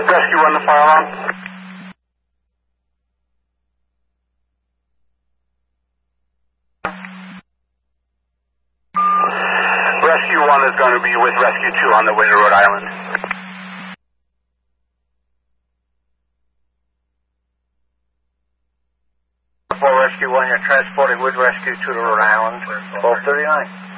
Rescue 1, the fire alarm. Rescue 1 is going to be with Rescue 2 on the way to Rhode Island. For Rescue 1, you're transporting with Rescue 2 to Rhode Island, 1239.